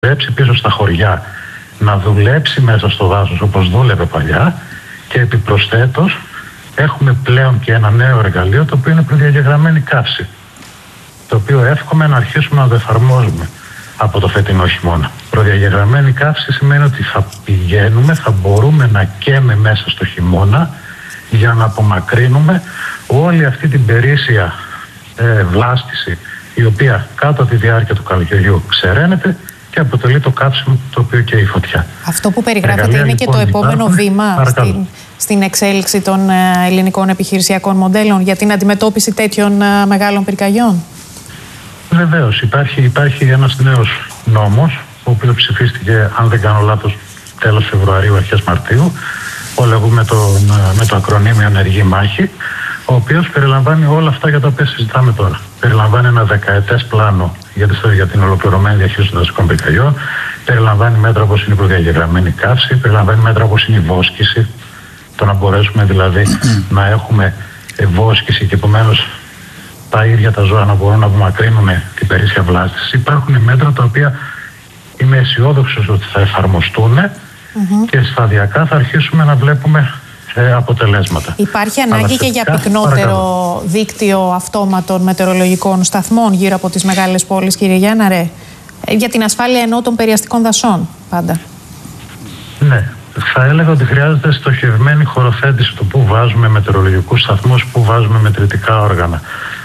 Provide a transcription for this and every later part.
επιστρέψει πίσω στα χωριά, να δουλέψει μέσα στο δάσος όπως δούλευε παλιά, και επιπροσθέτως έχουμε πλέον και ένα νέο εργαλείο, το οποίο είναι προδιαγεγραμμένη καύση, το οποίο εύχομαι να αρχίσουμε να το εφαρμόζουμε από το φετινό χειμώνα. Προδιαγεγραμμένη καύση σημαίνει ότι θα πηγαίνουμε, θα μπορούμε να καίμε μέσα στο χειμώνα για να απομακρύνουμε όλη αυτή την περίσσια βλάστηση, η οποία κάτω από τη διάρκεια του καλοκαιριού ξεραίνεται και αποτελεί το καύσιμο το οποίο καίει η φωτιά. Αυτό που περιγράφεται είναι και το επόμενο βήμα στην εξέλιξη των ελληνικών επιχειρησιακών μοντέλων για την αντιμετώπιση τέτοιων μεγάλων πυρκαγιών. Βεβαίως, υπάρχει ένας νέος νόμος, ο οποίος ψηφίστηκε, αν δεν κάνω λάθος, τέλος Φεβρουαρίου, αρχές Μαρτίου, που λέγουμε με το ακρονίμιο Ενεργή Μάχη, ο οποίος περιλαμβάνει όλα αυτά για τα οποία συζητάμε τώρα. Περιλαμβάνει ένα δεκαετές πλάνο για την ολοκληρωμένη διαχείριση των δασικών πυρκαγιών, περιλαμβάνει μέτρα όπως είναι η προδιαγεγραμμένη καύση, περιλαμβάνει μέτρα όπως είναι η βόσκηση, το να μπορέσουμε δηλαδή να έχουμε βόσκηση και επομένως τα ίδια τα ζώα να μπορούν να απομακρύνουν την περίσσια βλάστηση. Υπάρχουν μέτρα τα οποία είμαι αισιόδοξος ότι θα εφαρμοστούν και σταδιακά θα αρχίσουμε να βλέπουμε αποτελέσματα. Υπάρχει ανάγκη και για πυκνότερο δίκτυο αυτόματων μετεωρολογικών σταθμών γύρω από τις μεγάλες πόλεις, κύριε Γιάνναρε, για την ασφάλεια ενώ των περιαστικών δασών πάντα? Ναι, θα έλεγα ότι χρειάζεται στοχευμένη χωροθέτηση του πού βάζουμε μετεωρολογικούς σταθμούς, πού βάζουμε μετρητικά όργανα.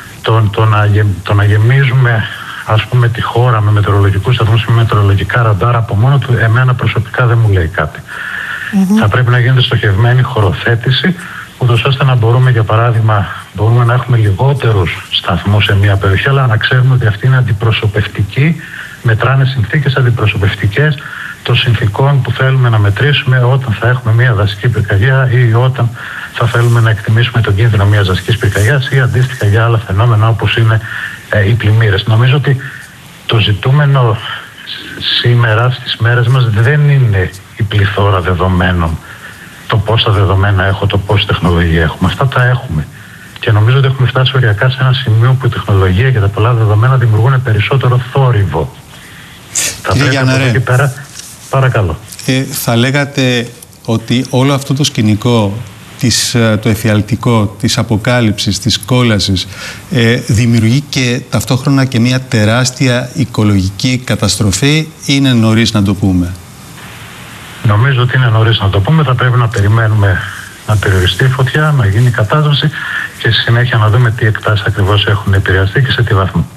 Το να γεμίζουμε, ας πούμε, τη χώρα με μετεωρολογικούς σταθμούς ή με μετεωρολογικά ραντάρ από μόνο του, εμένα προσωπικά δεν μου λέει κάτι. Θα πρέπει να γίνεται στοχευμένη χωροθέτηση, ούτως ώστε να μπορούμε, για παράδειγμα, να έχουμε λιγότερους σταθμούς σε μια περιοχή, αλλά να ξέρουμε ότι αυτή είναι αντιπροσωπευτική, μετράνε συνθήκες αντιπροσωπευτικές των συνθήκων που θέλουμε να μετρήσουμε όταν θα έχουμε μια δασική πυρκαγιά ή όταν θα θέλουμε να εκτιμήσουμε τον κίνδυνο μιας δασικής πυρκαγιάς ή αντίστοιχα για άλλα φαινόμενα όπως είναι οι πλημμύρες. Νομίζω ότι το ζητούμενο σήμερα στις μέρες μας δεν είναι η πληθώρα δεδομένων, το πόσα δεδομένα έχω, το πόση τεχνολογία έχουμε. Αυτά τα έχουμε. Και νομίζω ότι έχουμε φτάσει οριακά σε ένα σημείο που η τεχνολογία και τα πολλά δεδομένα δημιουργούν περισσότερο θόρυβο. Κύριε Γιάνναρε, εκεί πέρα, παρακαλώ. Θα λέγατε ότι όλο αυτό το σκηνικό, το εφιαλτικό, της αποκάλυψης, της κόλασης, δημιουργεί και ταυτόχρονα και μια τεράστια οικολογική καταστροφή? Είναι νωρίς να το πούμε? Νομίζω ότι είναι νωρίς να το πούμε. Θα πρέπει να περιμένουμε να περιοριστεί η φωτιά, να γίνει η κατάσταση και στη συνέχεια να δούμε τι εκτάσεις ακριβώς έχουν επηρεαστεί και σε τι βαθμό.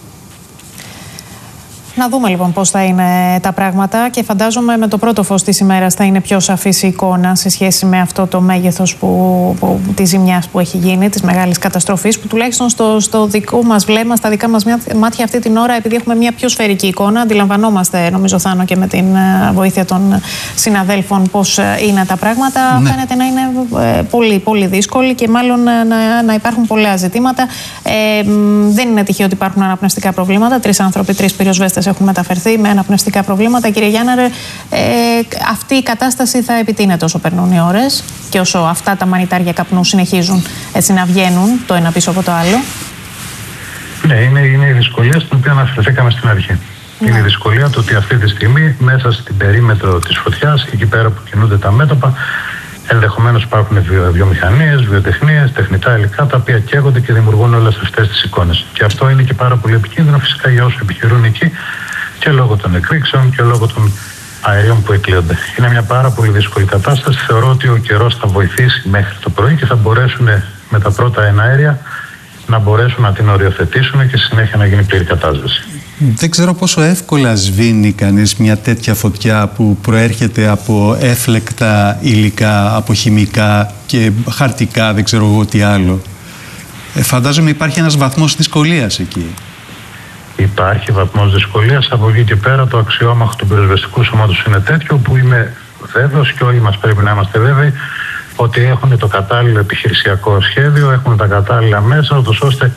Να δούμε λοιπόν πώς θα είναι τα πράγματα και φαντάζομαι με το πρώτο φως της ημέρας θα είναι πιο σαφής η εικόνα σε σχέση με αυτό το μέγεθος της ζημιάς που έχει γίνει, της μεγάλης καταστροφής, που τουλάχιστον στο δικό μας βλέμμα, στα δικά μας μάτια αυτή την ώρα, επειδή έχουμε μια πιο σφαιρική εικόνα, αντιλαμβανόμαστε, νομίζω Θάνο, και με την βοήθεια των συναδέλφων πώς είναι τα πράγματα. Ναι. Φαίνεται να είναι πολύ, πολύ δύσκολη και μάλλον να υπάρχουν πολλά ζητήματα. Δεν είναι τυχαίο ότι υπάρχουν αναπνευστικά προβλήματα. 3 άνθρωποι, 3 πυροσβέστες έχουν μεταφερθεί με αναπνευστικά προβλήματα. Κύριε Γιάνναρε, αυτή η κατάσταση θα επιτείνεται όσο περνούν οι ώρες και όσο αυτά τα μανιτάρια καπνού συνεχίζουν έτσι να βγαίνουν το ένα πίσω από το άλλο. Ναι, είναι η δυσκολία στην οποία αναφερθήκαμε στην αρχή. Ναι. Είναι η δυσκολία του ότι αυτή τη στιγμή μέσα στην περίμετρο της φωτιάς, εκεί πέρα που κινούνται τα μέτωπα, ενδεχομένως υπάρχουν βιομηχανίες, βιοτεχνίες, τεχνητά υλικά τα οποία καίγονται και δημιουργούν όλες αυτές τις εικόνες. Και αυτό είναι και πάρα πολύ επικίνδυνο φυσικά για όσους επιχειρούν εκεί και λόγω των εκρήξεων και λόγω των αερίων που εκλείονται. Είναι μια πάρα πολύ δύσκολη κατάσταση. Θεωρώ ότι ο καιρός θα βοηθήσει μέχρι το πρωί και θα μπορέσουν με τα πρώτα εναέρια να μπορέσουν να την οριοθετήσουν και στη συνέχεια να γίνει πλήρη κατάσβεση. Δεν ξέρω πόσο εύκολα σβήνει κανείς μια τέτοια φωτιά που προέρχεται από έφλεκτα υλικά, από χημικά και χαρτικά, δεν ξέρω εγώ τι άλλο. Φαντάζομαι υπάρχει ένας βαθμός δυσκολίας εκεί. Υπάρχει βαθμός δυσκολίας. Από εκεί και πέρα το αξιόμαχο του πυροσβεστικού σώματος είναι τέτοιο που είμαι βέβαιος και όλοι μας πρέπει να είμαστε βέβαιοι ότι έχουν το κατάλληλο επιχειρησιακό σχέδιο, έχουν τα κατάλληλα μέσα, ώστε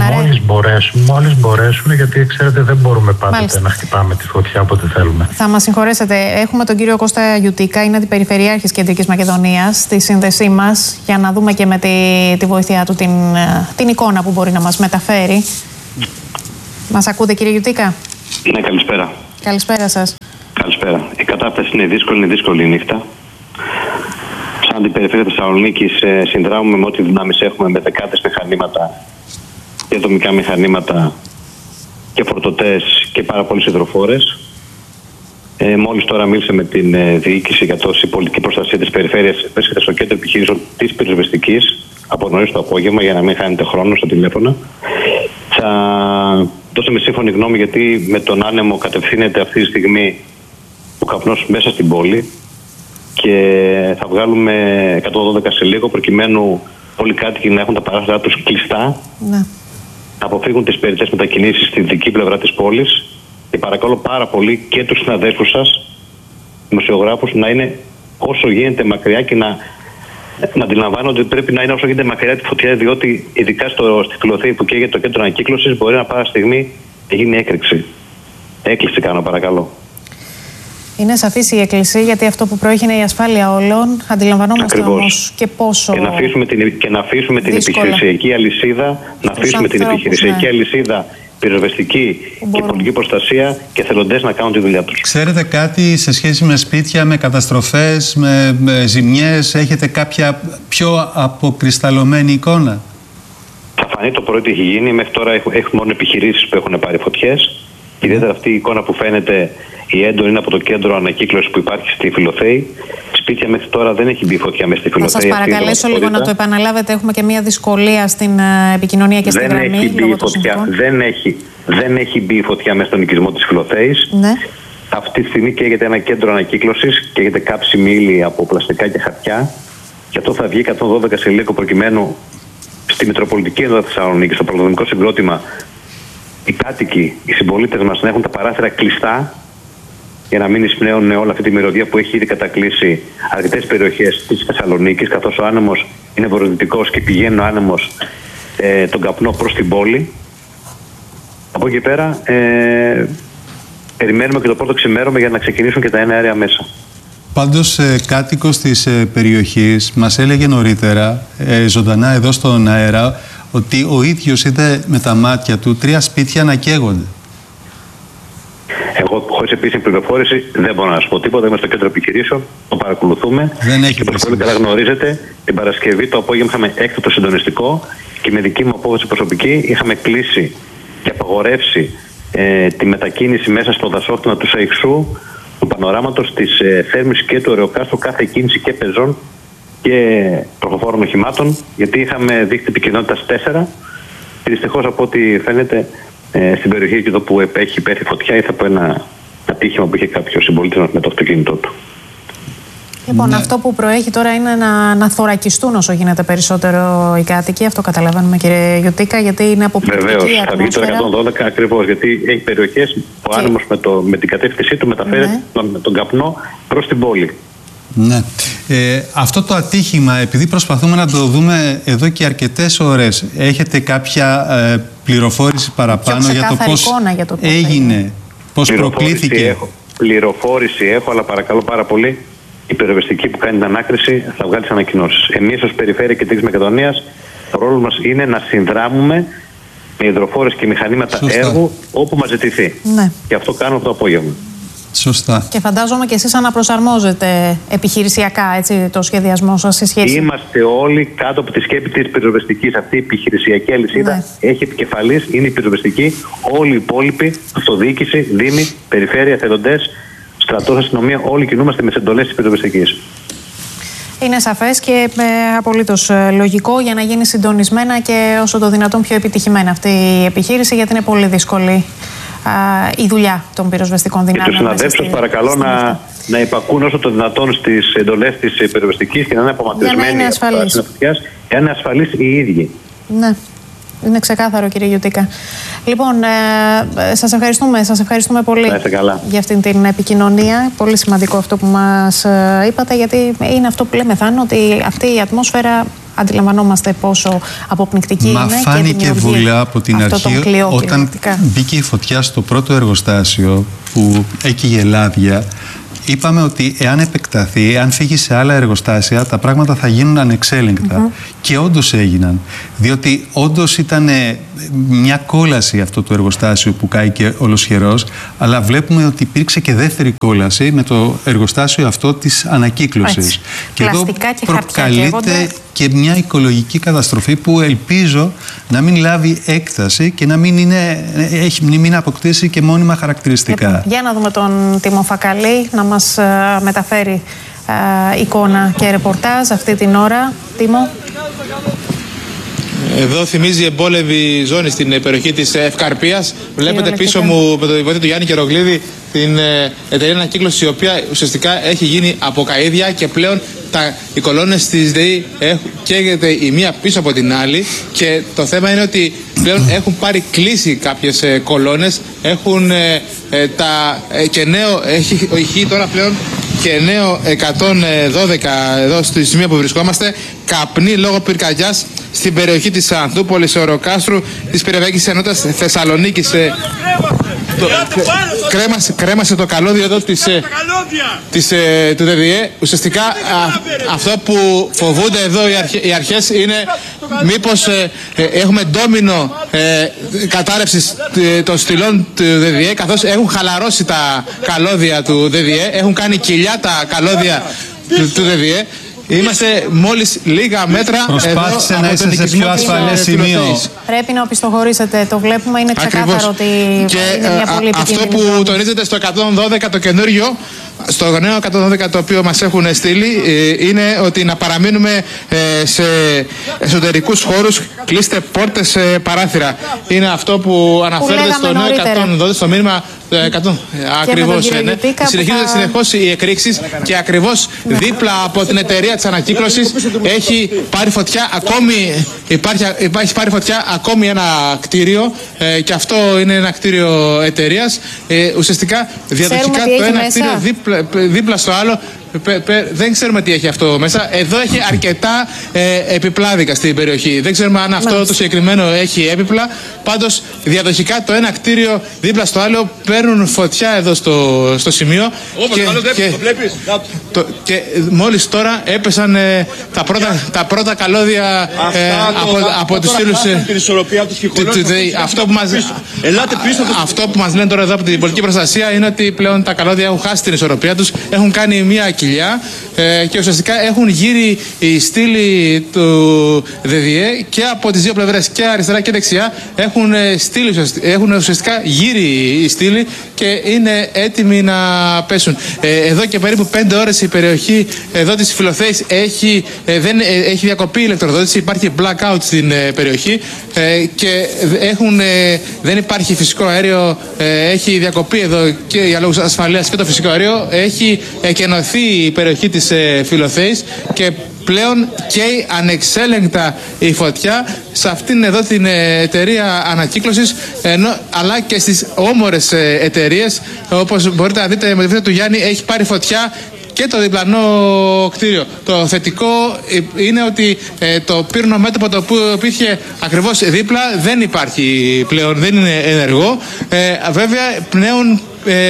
μόλις μπορέσουν, γιατί ξέρετε δεν μπορούμε πάντοτε να χτυπάμε τη φωτιά όποτε θέλουμε. Θα μας συγχωρέσετε, έχουμε τον κύριο Κώστα Γιουτίκα, είναι αντιπεριφερειάρχης Κεντρικής Μακεδονίας, στη σύνδεσή μας, για να δούμε και με τη βοήθειά του την εικόνα που μπορεί να μας μεταφέρει. Μας ακούτε, κύριε Γιουτίκα? Ναι, καλησπέρα. Καλησπέρα σας. Καλησπέρα. Η κατάσταση είναι δύσκολη νύχτα. Σαν την περιφέρεια Θεσσαλονίκης συνδράμουμε με ό,τι δυνάμεις έχουμε, με δεκάδες μηχανήματα και δομικά μηχανήματα και φορτωτές και πάρα πολλές υδροφόρες. Μόλις τώρα μίλησα με την διοίκηση για η πολιτική προστασία της περιφέρειας. Βρίσκεται στο κέντρο επιχειρήσεων της πυροσβεστικής από νωρίς το απόγευμα, για να μην χάνετε χρόνο στα τηλέφωνα. Θα δώσουμε σύμφωνη γνώμη, γιατί με τον άνεμο κατευθύνεται αυτή τη στιγμή ο καπνός μέσα στην πόλη, και θα βγάλουμε 112 σε λίγο, προκειμένου όλοι οι κάτοικοι να έχουν τα παράθυρα τους κλειστά, να αποφύγουν τις περιττές μετακινήσεις στη δυτική πλευρά της πόλης, και παρακαλώ πάρα πολύ και τους συναδέλφους σας, δημοσιογράφους, να είναι όσο γίνεται μακριά και να αντιλαμβάνονται ότι πρέπει να είναι όσο γίνεται μακριά τη φωτιά, διότι ειδικά στη Φιλοθέη που καίγεται το κέντρο ανακύκλωσης, μπορεί να πάρει στιγμή να γίνει έκρηξη. Έκκληση κάνω, παρακαλώ. Είναι σαφής η έκκληση, γιατί αυτό που προέχει είναι η ασφάλεια όλων. Αντιλαμβανόμαστε όμως και πόσο. Και να αφήσουμε την επιχειρησιακή αλυσίδα, αλυσίδα πυροσβεστική και πολιτική προστασία και θελοντές να κάνουν τη δουλειά τους. Ξέρετε κάτι σε σχέση με σπίτια, με καταστροφές, με ζημιές? Έχετε κάποια πιο αποκρισταλωμένη εικόνα? Θα φανεί το πρωί τι έχει γίνει. Μέχρι τώρα έχουμε μόνο επιχειρήσεις που έχουν πάρει φωτιές. Ιδιαίτερα αυτή η εικόνα που φαίνεται, η έντονη, είναι από το κέντρο ανακύκλωσης που υπάρχει στη Φιλοθέη. Σπίτια μέχρι τώρα δεν έχει μπει φωτιά μέσα στη Φιλοθέη. Θα σας παρακαλέσω λίγο να το επαναλάβετε. Έχουμε και μία δυσκολία στην επικοινωνία και στη γραμμή. Δεν έχει μπει φωτιά μέσα στον οικισμό της Φιλοθέης. Ναι. Αυτή τη στιγμή καίγεται ένα κέντρο ανακύκλωσης, καίγεται κάψιμη ύλη από πλαστικά και χαρτιά. Και αυτό θα βγει 112 σε λίγο, προκειμένου στη Μητροπολιτική Ένωση Θεσσαλονίκη, στο προδομικό συγκρότημα, οι κάτοικοι, οι συμπολίτες μας να έχουν τα παράθυρα κλειστά, για να μην εισπνέουν όλη αυτή τη μυρωδιά που έχει ήδη κατακλείσει αρκετές περιοχές της Θεσσαλονίκης, καθώς ο άνεμος είναι βορειοδυτικός και πηγαίνει ο άνεμος τον καπνό προς την πόλη. Από εκεί πέρα περιμένουμε και το πρώτο ξημέρωμα για να ξεκινήσουν και τα εναέρια μέσα. Πάντως κάτοικος της περιοχής μας έλεγε νωρίτερα, ζωντανά εδώ στον αέρα, ότι ο ίδιος είδε με τα μάτια του 3 σπίτια να καίγονται. Εγώ, χωρίς επίσημη πληροφόρηση, δεν μπορώ να σας πω τίποτα. Είμαστε στο κέντρο επιχειρήσεων, το παρακολουθούμε. Και όπως πολύ καλά γνωρίζετε, την Παρασκευή το απόγευμα είχαμε έκτακτο συντονιστικό και με δική μου απόφαση προσωπική είχαμε κλείσει και απαγορεύσει τη μετακίνηση μέσα στο δασόκτημα του Σαϊξού, του Πανοράματος, της Θέρμης και του Ωρεοκάστρου, κάθε κίνηση και πεζών και τροχοφόρων οχημάτων, γιατί είχαμε δίκτυο επικοινωνίας 4. Και δυστυχώς, από ό,τι φαίνεται, στην περιοχή εκεί εδώ που έχει πέθει φωτιά, ήρθε από ένα ατύχημα που είχε κάποιο συμπολίτη με το αυτοκίνητό του. Λοιπόν, αυτό που προέχει τώρα είναι να θωρακιστούν όσο γίνεται περισσότερο οι κάτοικοι. Αυτό καταλαβαίνουμε, κύριε Γιουτίκα, γιατί είναι αποπληκτική η ατμόσφαιρα. Βεβαίως, θα βγει το 112 ακριβώς, γιατί έχει περιοχές που ο άνεμος με την κατεύθυνσή του μεταφέρει τον καπνό προς την πόλη. Ναι. Αυτό το ατύχημα, επειδή προσπαθούμε να το δούμε εδώ και αρκετές ώρες, έχετε κάποια πληροφόρηση παραπάνω για το πώς έγινε, πώς προκλήθηκε? Πληροφόρηση έχω, αλλά παρακαλώ πάρα πολύ, η πυροσβεστική που κάνει την ανάκριση θα βγάλει τις ανακοινώσεις. Εμείς ως Περιφέρεια και Δυτικής Μακεδονίας, ο ρόλος μας είναι να συνδράμουμε με υδροφόρες και μηχανήματα έργου όπου μας ζητηθεί. Ναι. Και αυτό κάνουμε το απόγευμα. Σωστά. Και φαντάζομαι και εσείς αναπροσαρμόζετε επιχειρησιακά, έτσι, το σχεδιασμό σας σε σχέση. Είμαστε όλοι κάτω από τη σκέπη της πυροσβεστικής. Αυτή η επιχειρησιακή αλυσίδα έχει επικεφαλής, είναι η πυροσβεστική. Όλοι οι υπόλοιποι, αυτοδιοίκηση, δήμοι, περιφέρεια, θελοντές, στρατός, αστυνομία, όλοι κινούμαστε με τις εντολές της πυροσβεστικής. Είναι σαφές και απολύτως λογικό, για να γίνει συντονισμένα και όσο το δυνατόν πιο επιτυχημένα αυτή η επιχείρηση, γιατί είναι πολύ δύσκολη η δουλειά των πυροσβεστικών δυνάμεων. Και τους συναδέλφους παρακαλώ να υπακούν όσο το δυνατόν στις εντολές της πυροσβεστικής και να είναι απομακρυσμένοι από τα συναφτιάς, για να είναι ασφαλείς οι ίδιοι. Ναι. Είναι ξεκάθαρο, κύριε Γιουτίκα. Λοιπόν, σας ευχαριστούμε πολύ για αυτήν την επικοινωνία. Πολύ σημαντικό αυτό που μας είπατε, γιατί είναι αυτό που λέμε θάνο, ότι αυτή η ατμόσφαιρα αντιλαμβανόμαστε πόσο αποπνικτική είναι. Μα φάνηκε βουλά από την αρχή, όταν μπήκε η φωτιά στο πρώτο εργοστάσιο που έκυγε λάδια. Είπαμε ότι εάν επεκταθεί, εάν φύγει σε άλλα εργοστάσια, τα πράγματα θα γίνουν ανεξέλεγκτα. Και όντως έγιναν. Διότι όντως ήταν μια κόλαση αυτό το εργοστάσιο που κάηκε ολοσχερός, αλλά βλέπουμε ότι υπήρξε και δεύτερη κόλαση με το εργοστάσιο αυτό της ανακύκλωσης. Και εδώ προκαλείται και μια οικολογική καταστροφή που ελπίζω να μην λάβει έκταση και να μην αποκτήσει και μόνιμα χαρακτηριστικά. Λοιπόν, για να δούμε τον Τίμο Φακαλή να μας μεταφέρει εικόνα και ρεπορτάζ αυτή την ώρα. Τίμο. Εδώ θυμίζει εμπόλεμη ζώνη στην περιοχή της Ευκαρπίας. Βλέπετε πίσω μου με τη βοήθεια του Γιάννη Κερογλίδη την εταιρεία ανακύκλωσης, η οποία ουσιαστικά έχει γίνει από καΐδια και πλέον οι κολόνες της ΔΕΗ καίγεται η μία πίσω από την άλλη, και το θέμα είναι ότι πλέον έχουν πάρει κλείσει κάποιες κολόνες, έχουν και νέο, έχει τώρα πλέον και νέο 112 εδώ στη σημεία που βρισκόμαστε, καπνί λόγω πυρκαγιάς στην περιοχή της Ανθούπολης, Οροκάστρου, της περιφερειακής ενότητας Θεσσαλονίκης. Κρέμασε το καλώδιο εδώ του ΔΔΕ. Ουσιαστικά αυτό που φοβούνται εδώ οι αρχές είναι μήπως έχουμε ντόμινο κατάρρευσης των στυλών του ΔΔΕ, καθώς έχουν χαλαρώσει τα καλώδια του ΔΔΕ, έχουν κάνει κοιλιά τα καλώδια του ΔΔΕ. Είμαστε μόλις λίγα μέτρα. Προσπάθησε να είσαι σε πιο ασφαλές σημείο. Πρέπει να οπισθοχωρήσετε. Το βλέπουμε, είναι ξεκάθαρο ότι είναι μια πολύ επικίνδυνη. Αυτό που τονίζεται στο 112 το καινούριο, στο νέο 112 το οποίο μας έχουν στείλει, είναι ότι να παραμείνουμε σε εσωτερικούς χώρους, κλείστε πόρτες, παράθυρα. Είναι αυτό που αναφέρεται στο νέο 112, στο μήνυμα 100. Ακριβώς. Συνεχίζονται συνεχώς οι εκρήξεις και ακριβώς δίπλα από την εταιρεία της ανακύκλωσης έχει πάρει φωτιά υπάρχει πάρει φωτιά ακόμη ένα κτίριο, και αυτό είναι ένα κτίριο εταιρείας. Ουσιαστικά διαδοχικά το ένα κτίριο δίπλα στο άλλο. Δεν ξέρουμε τι έχει αυτό μέσα. Εδώ έχει αρκετά επιπλάδικα στην περιοχή. Δεν ξέρουμε αν αυτό το συγκεκριμένο έχει έπιπλα. Πάντως διαδοχικά το ένα κτίριο δίπλα στο άλλο παίρνουν φωτιά εδώ στο σημείο. Και μόλις τώρα έπεσαν τα πρώτα καλώδια από τους στήλους του ΔΕΗ. Αυτό που μας λένε τώρα εδώ από την πολιτική προστασία είναι ότι πλέον τα καλώδια έχουν χάσει την ισορροπία τους, έχουν κάνει μια κοιλιά και ουσιαστικά έχουν γύρει οι στήλοι του ΔΔΕ και από τις δύο πλευρές, και αριστερά και δεξιά, έχουν ουσιαστικά γύρει οι στήλοι και είναι έτοιμοι να πέσουν. Εδώ και περίπου 5 ώρες η περιοχή εδώ της Φιλοθέης έχει διακοπεί η ηλεκτροδότηση, υπάρχει blackout στην περιοχή και δεν υπάρχει φυσικό αέριο, έχει διακοπεί εδώ και για λόγους ασφαλείας και το φυσικό αέριο, έχει εκενωθεί η περιοχή της Φιλοθέης και πλέον καίει ανεξέλεγκτα η φωτιά σε αυτήν εδώ την εταιρεία ανακύκλωσης, αλλά και στις όμορες εταιρείες, όπως μπορείτε να δείτε με τη βοήθεια του Γιάννη, έχει πάρει φωτιά και το διπλανό κτίριο. Το θετικό είναι ότι το πύρινο μέτωπο το οποίο υπήρχε ακριβώς δίπλα δεν υπάρχει πλέον, δεν είναι ενεργό. Βέβαια πνέουν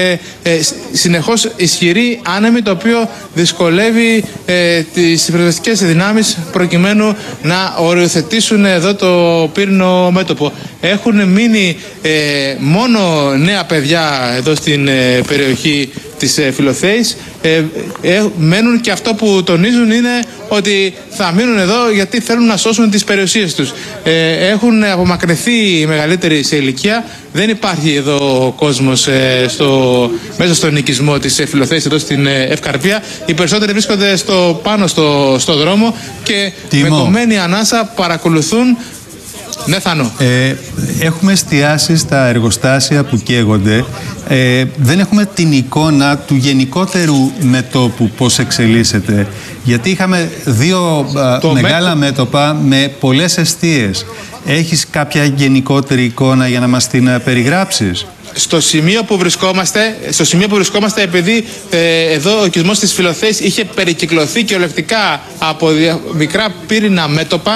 συνεχώς ισχυροί άνεμοι, το οποίο δυσκολεύει τις πυροσβεστικές δυνάμεις προκειμένου να οριοθετήσουν εδώ το πύρινο μέτωπο. Έχουν μείνει μόνο νέα παιδιά εδώ στην περιοχή της Φιλοθέης. Μένουν, και αυτό που τονίζουν είναι ότι θα μείνουν εδώ γιατί θέλουν να σώσουν τις περιουσίες τους. Έχουν απομακρυνθεί οι μεγαλύτεροι σε ηλικία. Δεν υπάρχει εδώ κόσμος μέσα στον οικισμό της Φιλοθέης εδώ στην Ευκαρπία. Οι περισσότεροι βρίσκονται πάνω στο δρόμο και με κομμένη ανάσα παρακολουθούν. Ναι, Θάνο. Έχουμε εστιάσει στα εργοστάσια που καίγονται. Δεν έχουμε την εικόνα του γενικότερου μετώπου πώς εξελίσσεται. Γιατί είχαμε δύο μεγάλα μέτωπα με πολλές εστίες. Έχεις κάποια γενικότερη εικόνα για να μας την περιγράψεις? Στο σημείο που βρισκόμαστε, επειδή εδώ ο οικισμός της Φιλοθέης είχε περικυκλωθεί κυριολεκτικά από μικρά πύρινα μέτωπα,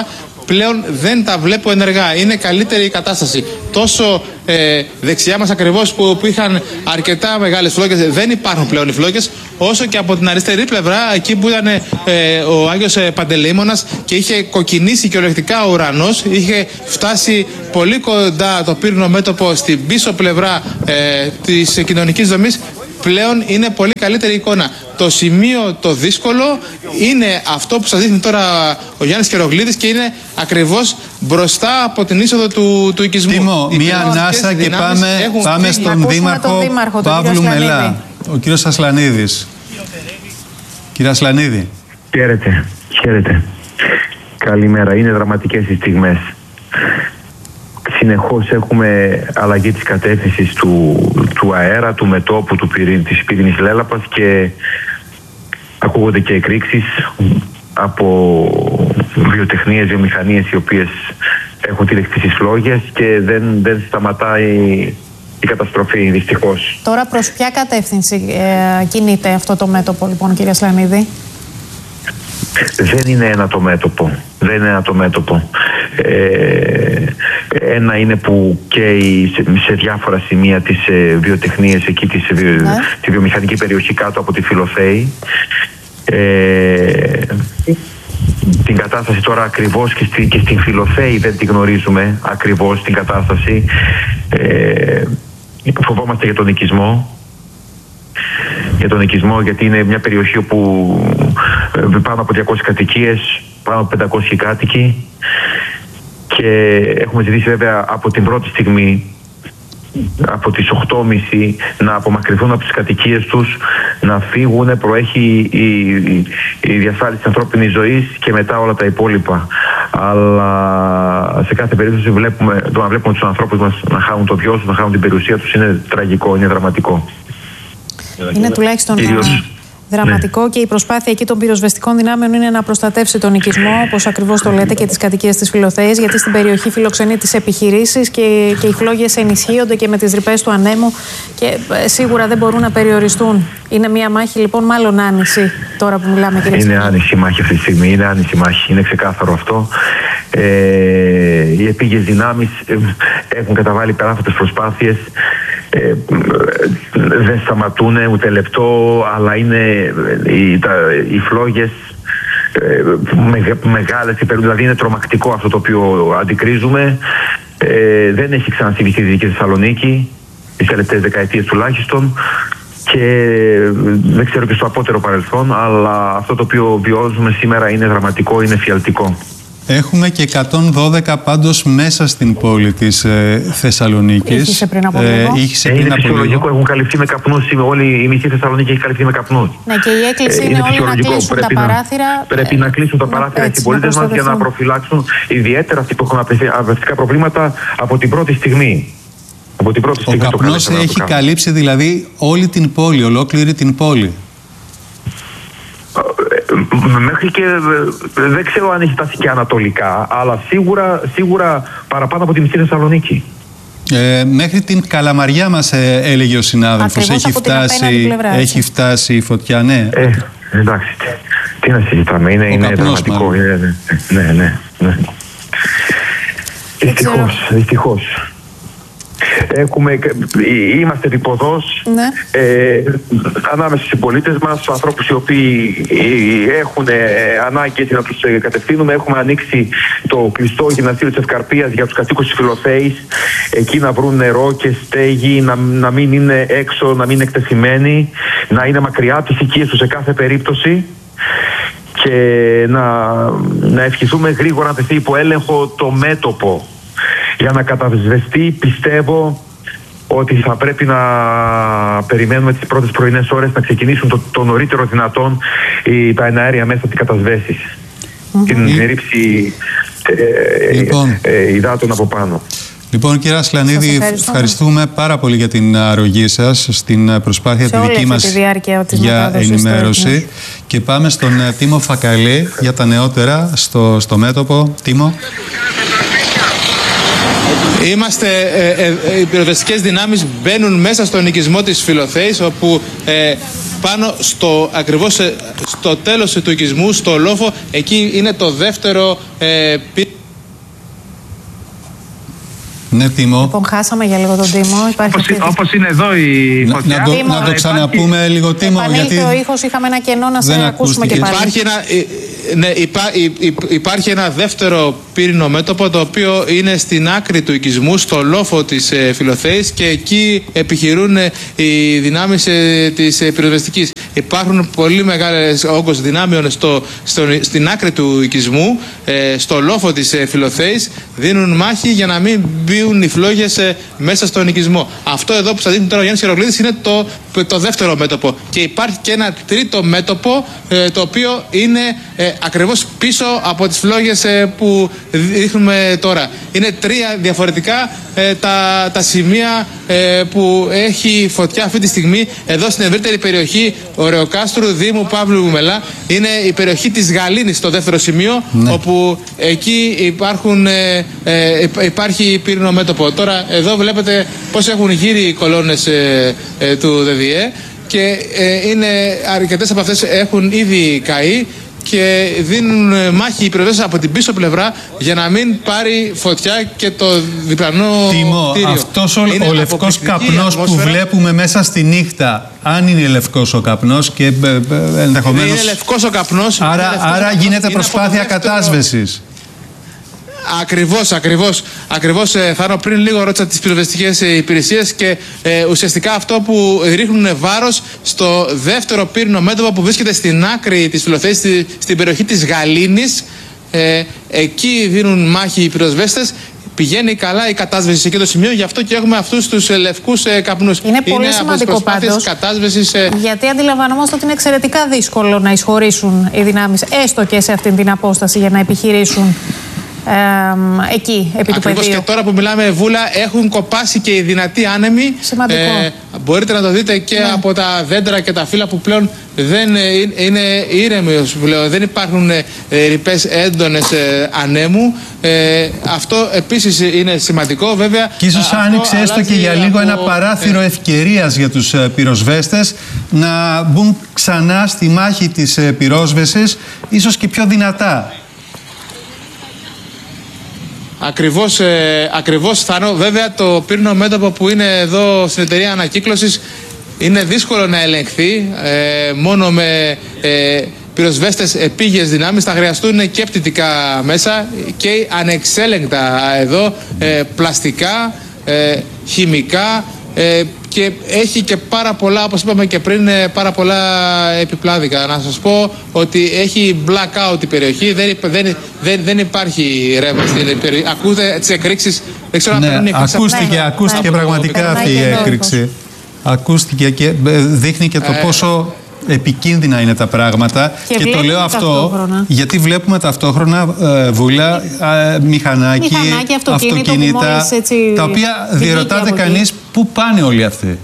πλέον δεν τα βλέπω ενεργά. Είναι καλύτερη η κατάσταση. Τόσο δεξιά μας ακριβώς που είχαν αρκετά μεγάλες φλόγες, δεν υπάρχουν πλέον οι φλόγες, όσο και από την αριστερή πλευρά, εκεί που ήταν ο Άγιος Παντελεήμονας και είχε κοκκινήσει κυριολεκτικά ο ουρανός, είχε φτάσει πολύ κοντά το πύρινο μέτωπο στην πίσω πλευρά της κοινωνικής δομής. Πλέον είναι πολύ καλύτερη εικόνα. Το σημείο το δύσκολο είναι αυτό που σας δείχνει τώρα ο Γιάννης Κεροβλίδης και είναι ακριβώς μπροστά από την είσοδο του οικισμού. Τίμω, μία ανάσα και πάμε στον Δήμαρχο Παύλου Μελά. Ο κύριος Ασλανίδης. Κύριε Ασλανίδη. Χαίρετε. Καλημέρα. Είναι δραματικές οι στιγμές. Συνεχώς έχουμε αλλαγή της κατεύθυνσης του αέρα, του μετώπου, της πύρινης λέλαπας και ακούγονται και εκρήξεις από βιοτεχνίες, βιομηχανίες οι οποίες έχουν τυλιχθεί στις φλόγες και δεν σταματάει η καταστροφή, δυστυχώς. Τώρα προς ποια κατεύθυνση κινείται αυτό το μέτωπο, λοιπόν, κύριε Ασλανίδη? Δεν είναι ένα το μέτωπο. Ένα είναι που καίει σε διάφορα σημεία τις βιοτεχνίες εκεί, τη βιομηχανική περιοχή κάτω από τη Φιλοθέη. Την κατάσταση τώρα ακριβώς και στην Φιλοθέη δεν τη γνωρίζουμε ακριβώς την κατάσταση. Φοβόμαστε για τον οικισμό, γιατί είναι μια περιοχή όπου πάνω από 200 κατοικίες, πάνω από 500 κάτοικοι, και έχουμε ζητήσει βέβαια από την πρώτη στιγμή, από τις 8.30, να απομακρυνθούν από τις κατοικίες τους, να φύγουν. Προέχει η διασφάλιση της ανθρώπινης ζωής και μετά όλα τα υπόλοιπα. Αλλά σε κάθε περίπτωση το να βλέπουμε τους ανθρώπους μας να χάνουν το βιό τους, να χάνουν την περιουσία τους, είναι τραγικό, είναι δραματικό. Είναι τουλάχιστον δραματικό, και η προσπάθεια εκεί των πυροσβεστικών δυνάμεων είναι να προστατεύσει τον οικισμό, όπως ακριβώς το λέτε, και τις κατοικίες της Φιλοθέης, γιατί στην περιοχή φιλοξενεί τις επιχειρήσεις και οι φλόγες ενισχύονται και με τις ρηπές του ανέμου και σίγουρα δεν μπορούν να περιοριστούν. Είναι μια μάχη, λοιπόν, μάλλον άνηση τώρα που μιλάμε, κύριε Ασλανίδη. Είναι άνηση μάχη αυτή τη στιγμή, είναι ξεκάθαρο αυτό. Οι επίγειες δυνάμεις έχουν καταβάλει περάφατες προσπάθειες. Δεν σταματούν ούτε λεπτό, αλλά είναι οι φλόγες μεγάλες, δηλαδή είναι τρομακτικό αυτό το οποίο αντικρίζουμε. Δεν έχει ξανασυμβεί στη Δυτική Θεσσαλονίκη τις τελευταίες δεκαετίες τουλάχιστον, και δεν ξέρω και στο απότερο παρελθόν, αλλά αυτό το οποίο βιώζουμε σήμερα είναι δραματικό, είναι φιαλτικό. Έχουμε και 112 πάντως μέσα στην πόλη της Θεσσαλονίκης. Ήχησε πριν από λίγο. Είναι φυσιολογικό, έχουν καλυφθεί με καπνούς. Όλη η μισή Θεσσαλονίκη έχει καλυφθεί με καπνούς. Ναι, και η έκκληση είναι όλοι να κλείσουν τα παράθυρα. Πρέπει να κλείσουν τα παράθυρα οι πολίτες μας για να προφυλάξουν, ιδιαίτερα αυτοί που έχουν απαιτητικά προβλήματα, από την πρώτη στιγμή. Ο καπνός έχει καλύψει δηλαδή όλη την πόλη, ολόκληρη την πόλη. Μέχρι και δεν ξέρω αν έχει φτάσει και ανατολικά, αλλά σίγουρα παραπάνω από τη μισή Θεσσαλονίκη. Μέχρι την Καλαμαριά μας έλεγε ο συνάδελφος. Έχει φτάσει η φωτιά, ναι. Εντάξει, τι να συζητάμε, είναι δραματικό. Ναι. Δυστυχώς. Είμαστε διποδός, ναι, ανάμεσα στους συμπολίτες μας, στους ανθρώπους οι οποίοι έχουν ανάγκη να τους κατευθύνουμε. Έχουμε ανοίξει το κλειστό γυμναστήριο της Ευκαρπίας για τους κατοίκους της Φιλοθέης, εκεί να βρουν νερό και στέγη, να μην είναι έξω, να μην είναι εκτεθειμένοι, να είναι μακριά από τις οικίες τους σε κάθε περίπτωση, και να ευχηθούμε γρήγορα να τεθεί υπό έλεγχο το μέτωπο. Για να κατασβεστεί, πιστεύω ότι θα πρέπει να περιμένουμε τις πρώτες πρωινές ώρες να ξεκινήσουν το νωρίτερο δυνατόν τα εναέρια μέσα από τις κατασβέσεις. Την ρήψη υδάτων από πάνω. Λοιπόν, κύριε Ασλανίδη, ευχαριστούμε πάρα πολύ για την αρρωγή σας στην προσπάθεια τη δική μας για ενημέρωση. Και πάμε στον Τίμο Φακαλή για τα νεότερα στο μέτωπο. Τίμο. Οι πυροσβεστικές δυνάμεις μπαίνουν μέσα στον οικισμό της Φιλοθέης, όπου πάνω ακριβώς στο τέλος του οικισμού, στο λόφο, εκεί είναι το δεύτερο Ναι, Τίμο. Λοιπόν, χάσαμε για λίγο τον Τίμο. Όπως είναι εδώ η φωτιά. Να το ξαναπούμε λίγο, Τίμο. Γιατί ο ήχος, είχαμε ένα κενό να σε ακούσουμε και πάλι. Υπάρχει ένα δεύτερο πύρινο μέτωπο, το οποίο είναι στην άκρη του οικισμού, στο λόφο της Φιλοθέης, και εκεί επιχειρούν οι δυνάμεις της πυροσβεστικής. Υπάρχουν πολύ μεγάλες όγκος δυνάμεων στην άκρη του οικισμού, στο λόφο της Φιλοθέης, δίνουν μάχη για να μην μπουν οι φλόγες μέσα στον οικισμό. Αυτό εδώ που σας δείχνει τώρα ο Γιάννης Χιεροκλήδης είναι το δεύτερο μέτωπο. Και υπάρχει και ένα τρίτο μέτωπο, το οποίο είναι ακριβώς πίσω από τις φλόγες που δείχνουμε τώρα. Είναι τρία διαφορετικά τα σημεία που έχει φωτιά αυτή τη στιγμή εδώ στην ευρύτερη περιοχή Ωρεοκάστρου, Δήμου Παύλου Μελά. Είναι η περιοχή της Γαλήνης, το δεύτερο σημείο, όπου εκεί υπάρχει πύρινο μέτωπο. Τώρα εδώ βλέπετε πώς έχουν γύρει οι κολόνες του ΔΔΕ, και αρκετές από αυτές έχουν ήδη καεί και δίνουν μάχη οι πυροσβέστες από την πίσω πλευρά για να μην πάρει φωτιά και το διπλανό κτίριο. Αυτός ο λευκός καπνός που βλέπουμε μέσα στη νύχτα, αν είναι λευκός ο καπνός και ενδεχομένως... Είναι λευκός ο καπνός. Άρα γίνεται προσπάθεια κατάσβεσης. Ακριβώς, Θάνο, πριν λίγο ρώτησα τις πυροσβεστικές υπηρεσίες και ουσιαστικά αυτό που ρίχνουν βάρος στο δεύτερο πύρινο μέτωπο που βρίσκεται στην άκρη της Φιλοθέης, στην περιοχή της Γαλήνης. Εκεί δίνουν μάχη οι πυροσβέστες. Πηγαίνει καλά η κατάσβεση σε εκείνο το σημείο, γι' αυτό και έχουμε αυτούς τους λευκούς καπνούς. Είναι πολύ σημαντικό πάντως, γιατί αντιλαμβανόμαστε ότι είναι εξαιρετικά δύσκολο να εισχωρήσουν οι δυνάμεις, έστω και σε αυτή την απόσταση, για να επιχειρήσουν εκεί, επί του πεδίου. Και τώρα που μιλάμε, Βούλα, έχουν κοπάσει και οι δυνατοί άνεμοι. Σημαντικό. Μπορείτε να το δείτε και από τα δέντρα και τα φύλλα που πλέον δεν είναι ήρεμοι. Δεν υπάρχουν ρηπές έντονες ανέμου. Αυτό επίσης είναι σημαντικό, βέβαια. Και ίσως άνοιξε έστω και για λίγο ένα παράθυρο ευκαιρίας για τους πυροσβέστες να μπουν ξανά στη μάχη της πυρόσβεσης, ίσως και πιο δυνατά. Ακριβώς, Θάνο. Βέβαια, το πύρινο μέτωπο που είναι εδώ στην εταιρεία ανακύκλωσης είναι δύσκολο να ελεγχθεί. Μόνο με πυροσβέστες επίγειες δυνάμεις θα χρειαστούν και πτυτικά μέσα και ανεξέλεγκτα εδώ, πλαστικά, χημικά, και έχει και πάρα πολλά, όπως είπαμε και πριν, πάρα πολλά επιπλάδικα. Να σας πω ότι έχει blackout η περιοχή, δεν υπάρχει ρεύμα στην περιοχή. Ακούτε τις εκρήξεις, δεν ξέρω αν παίρνουν ακούστηκε πραγματικά αυτή η έκρηξη. Ακούστηκε και δείχνει και το πόσο επικίνδυνα είναι τα πράγματα, και το λέω αυτό γιατί βλέπουμε ταυτόχρονα, Βούλα, μηχανάκι, αυτοκίνητα, τα οποία διερωτάται κανείς πού πάνε όλοι αυτοί.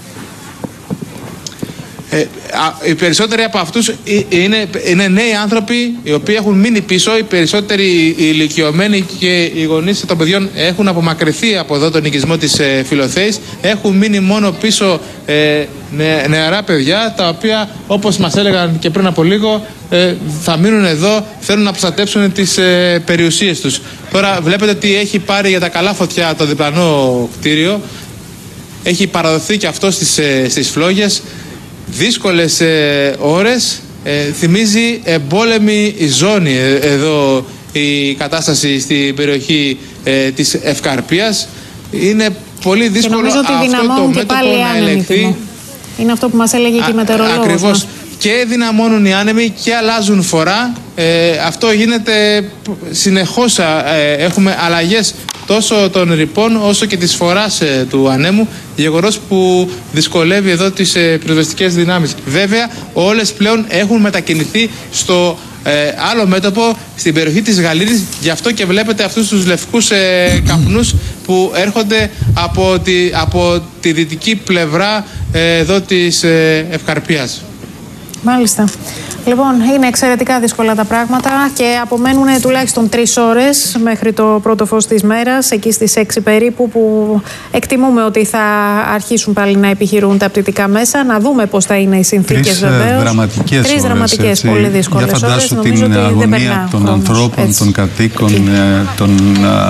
Οι περισσότεροι από αυτούς είναι νέοι άνθρωποι οι οποίοι έχουν μείνει πίσω. Οι περισσότεροι ηλικιωμένοι και οι γονείς των παιδιών έχουν απομακρυνθεί από εδώ τον οικισμό της Φιλοθέης. Έχουν μείνει μόνο πίσω νεαρά παιδιά, τα οποία, όπως μας έλεγαν και πριν από λίγο, θα μείνουν εδώ, θέλουν να προστατεύσουν τις περιουσίες τους. Τώρα βλέπετε ότι έχει πάρει για τα καλά φωτιά το διπλανό κτίριο. Έχει παραδοθεί και αυτό στις φλόγες. Δύσκολες ώρες, θυμίζει εμπόλεμη ζώνη εδώ η κατάσταση στην περιοχή της Ευκαρπίας. Είναι πολύ δύσκολο αυτό το μέτωπο να ελεγχθεί. Είναι αυτό που μας έλεγε και η μετεωρολόγος. Ακριβώς. Και δυναμώνουν οι άνεμοι και αλλάζουν φορά. Αυτό γίνεται συνεχώς. Έχουμε αλλαγές τόσο των ρηπών όσο και της φοράς του ανέμου, γεγονός που δυσκολεύει εδώ τις πυροσβεστικές δυνάμεις. Βέβαια, όλες πλέον έχουν μετακινηθεί στο άλλο μέτωπο, στην περιοχή της Γαλήνης. Γι' αυτό και βλέπετε αυτούς τους λευκούς καπνούς που έρχονται από τη δυτική πλευρά εδώ της Ευκαρπίας. Μάλιστα. Λοιπόν, είναι εξαιρετικά δύσκολα τα πράγματα και απομένουν τουλάχιστον 3 ώρες μέχρι το πρώτο φως της μέρας, εκεί στις 6 περίπου, που εκτιμούμε ότι θα αρχίσουν πάλι να επιχειρούν τα πτυτικά μέσα. Να δούμε πώς θα είναι οι συνθήκες, βεβαίως. Τρεις δραματικές, πολύ δύσκολες ώρες. Για φαντάσου την αγωνία των ανθρώπων, των κατοίκων, των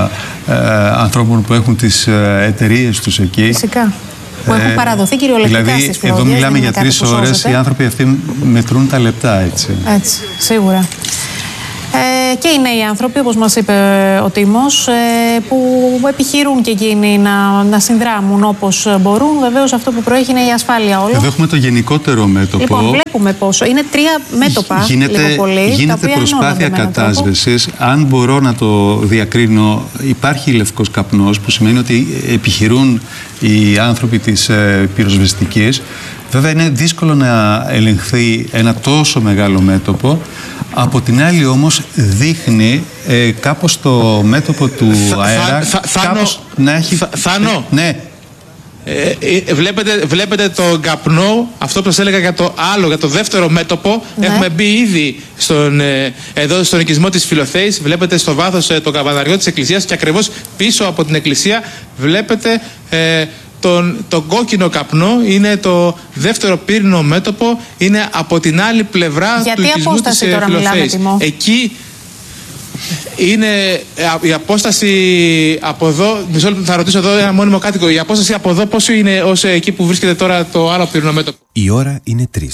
ανθρώπων που έχουν τις εταιρείες τους εκεί. Φυσικά. Που έχουν παραδοθεί κυριολεκτικά δηλαδή, στις φλόγες. Εδώ μιλάμε για 3 ώρες, οι άνθρωποι αυτοί μετρούν τα λεπτά, έτσι. Έτσι, σίγουρα. Και οι νέοι άνθρωποι, όπως μας είπε ο Τίμος, που επιχειρούν και εκείνοι να συνδράμουν όπως μπορούν. Βεβαίως αυτό που προέχει είναι η ασφάλεια όλων. Εδώ έχουμε το γενικότερο μέτωπο. Λοιπόν, βλέπουμε πόσο. Είναι 3 μέτωπα, λίγο πολύ. Γίνεται προσπάθεια κατάσβεσης. Αν μπορώ να το διακρίνω, υπάρχει λευκός καπνός, που σημαίνει ότι επιχειρούν οι άνθρωποι της πυροσβεστικής. Βέβαια είναι δύσκολο να ελεγχθεί ένα τόσο μεγάλο μέτωπο. Από την άλλη όμως δείχνει κάπως το μέτωπο του αέρα κάπως να έχει... Θάνο, ναι. Βλέπετε τον καπνό, αυτό που σας έλεγα για το δεύτερο μέτωπο. Ναι. Έχουμε μπει ήδη εδώ στον οικισμό της Φιλοθέης. Βλέπετε στο βάθος το καβαναριό της εκκλησίας και ακριβώς πίσω από την εκκλησία βλέπετε τον κόκκινο καπνό. Είναι το δεύτερο πύρινο μέτωπο, είναι από την άλλη πλευρά του οικισμού της Φιλοθέης. Εκεί είναι η απόσταση από εδώ, θα ρωτήσω εδώ ένα μόνιμο κάτοικο, η απόσταση από εδώ πόσο είναι ως εκεί που βρίσκεται τώρα το άλλο πύρινο μέτωπο? Η ώρα είναι 3.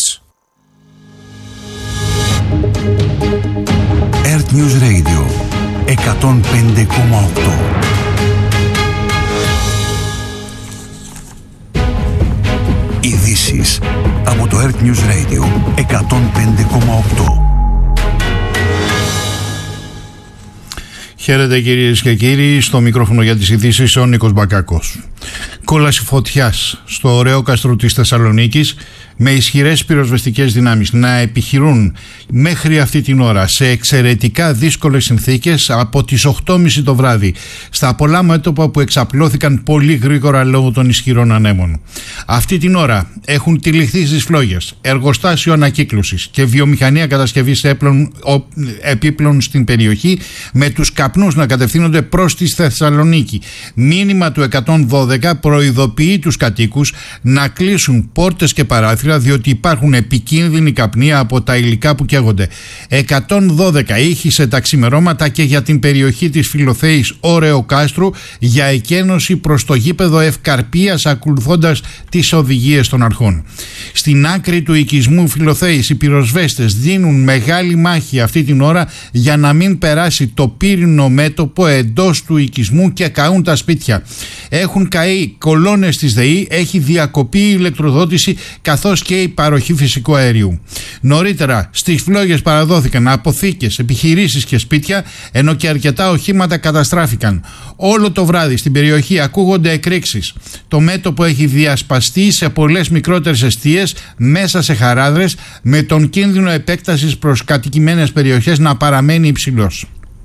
Earth News Radio 105,8. Ειδήσεις από το Earth News Radio 105,8. Χαίρετε κυρίες και κύριοι, στο μικρόφωνο για τις ειδήσεις ο Νίκος Μπακάκος. Κόλαση φωτιάς στο ωραίο κάστρο της Θεσσαλονίκης, με ισχυρές πυροσβεστικές δυνάμεις να επιχειρούν μέχρι αυτή την ώρα σε εξαιρετικά δύσκολες συνθήκες από τις 8.30 το βράδυ στα πολλά μέτωπα που εξαπλώθηκαν πολύ γρήγορα λόγω των ισχυρών ανέμων. Αυτή την ώρα έχουν τυλιχθεί στις φλόγες εργοστάσιο ανακύκλωσης και βιομηχανία κατασκευής επίπλων στην περιοχή, με τους καπνούς να κατευθύνονται προς τη Θεσσαλονίκη. Μήνυμα του 112 προειδοποιεί τους κατοίκους να κλείσουν πόρτες και παράθυρα, διότι υπάρχουν επικίνδυνοι καπνοί από τα υλικά που καίγονται. 112 ήχησε τα ξημερώματα και για την περιοχή της Φιλοθέης Όρεο Κάστρου για εκένωση προς το γήπεδο Ευκαρπίας, ακολουθώντας τις οδηγίες των αρχών. Στην άκρη του οικισμού Φιλοθέης οι πυροσβέστες δίνουν μεγάλη μάχη αυτή την ώρα για να μην περάσει το πύρινο μέτωπο εντός του οικισμού και καούν τα σπίτια. Έχουν καεί κολόνες της ΔΕΗ, έχει διακοπεί η ηλεκτροδότηση καθώς και η παροχή φυσικού αερίου. Νωρίτερα στις φλόγες παραδόθηκαν αποθήκες, επιχειρήσεις και σπίτια, ενώ και αρκετά οχήματα καταστράφηκαν. Όλο το βράδυ στην περιοχή ακούγονται εκρήξεις. Το μέτωπο έχει διασπαστεί σε πολλές μικρότερες εστίες μέσα σε χαράδρες, με τον κίνδυνο επέκτασης προς κατοικημένες περιοχές να παραμένει υψηλός.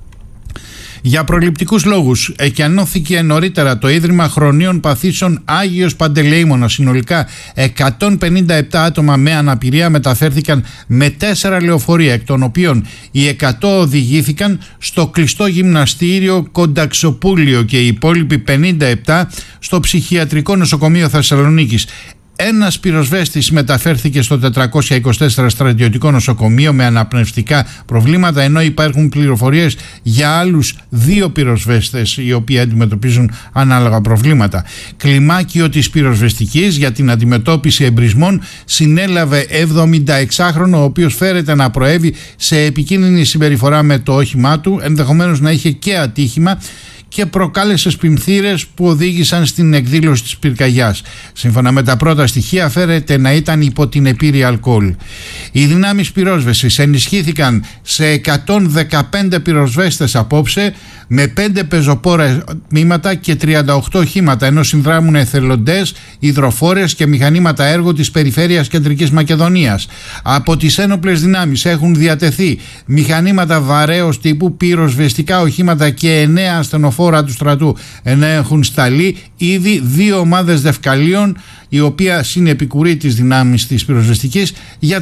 Για προληπτικούς λόγους εκενώθηκε νωρίτερα το Ίδρυμα Χρονίων Παθήσεων Άγιος Παντελεήμονας. Συνολικά 157 άτομα με αναπηρία μεταφέρθηκαν με 4 λεωφορεία, εκ των οποίων οι 100 οδηγήθηκαν στο κλειστό γυμναστήριο Κονταξοπούλιο και οι υπόλοιποι 57 στο Ψυχιατρικό Νοσοκομείο Θεσσαλονίκης. Ένας πυροσβέστης μεταφέρθηκε στο 424 στρατιωτικό νοσοκομείο με αναπνευστικά προβλήματα, ενώ υπάρχουν πληροφορίες για άλλους 2 πυροσβέστες οι οποίοι αντιμετωπίζουν ανάλογα προβλήματα. Κλιμάκιο της πυροσβεστικής για την αντιμετώπιση εμπρισμών συνέλαβε 76χρονο, ο οποίος φέρεται να προέβη σε επικίνδυνη συμπεριφορά με το όχημά του, ενδεχομένως να είχε και ατύχημα, και προκάλεσε σπινθήρες που οδήγησαν στην εκδήλωση της πυρκαγιάς. Σύμφωνα με τα πρώτα στοιχεία φέρεται να ήταν υπό την επίρρη αλκοόλ. Οι δυνάμεις πυρόσβεσης ενισχύθηκαν σε 115 πυροσβέστες απόψε, με 5 πεζοπόρα τμήματα και 38 οχήματα, ενώ συνδράμουν εθελοντές, υδροφόρες και μηχανήματα έργου της περιφέρειας Κεντρικής Μακεδονίας. Από τις ένοπλες δυνάμεις έχουν διατεθεί μηχανήματα βαρέως τύπου, πυροσβεστικά οχήματα και 9 ασθενοφόρα του στρατού, ενώ έχουν σταλεί ήδη 2 ομάδες δευκαλίων, η οποία συνεπικουρεί τις δυνάμεις της πυροσβεστικής για την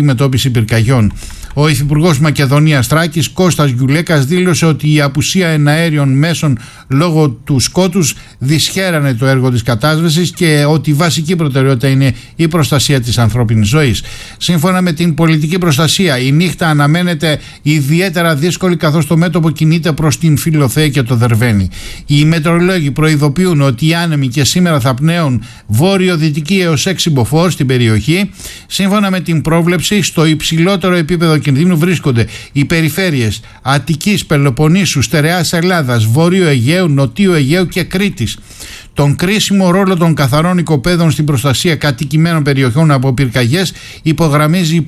αντιμετώπιση πυρκαγιών. Ο Υφυπουργός Μακεδονίας Θράκης Κώστας Γιουλέκας δήλωσε ότι η απουσία εναέριων μέσων λόγω του σκότους δυσχέρανε το έργο της κατάσβεσης και ότι η βασική προτεραιότητα είναι η προστασία της ανθρώπινης ζωής. Σύμφωνα με την πολιτική προστασία, η νύχτα αναμένεται ιδιαίτερα δύσκολη καθώς το μέτωπο κινείται προς την Φιλοθέα και το Δερβένη. Οι μετεωρολόγοι προειδοποιούν ότι οι άνεμοι και σήμερα θα πνέουν βόρειο-δυτική έως 6 μποφόρ στην περιοχή. Σύμφωνα με την πρόβλεψη, στο υψηλότερο επίπεδο κινδύνου βρίσκονται οι περιφέρειες Αττικής, Πελοποννήσου, Στερεάς Ελλάδας, Βόρειο Αιγαίου, Νοτίου Αιγαίου και Κρήτης. Τον κρίσιμο ρόλο των καθαρών οικοπαίδων στην προστασία κατοικημένων περιοχών από πυρκαγιές υπογραμμίζει η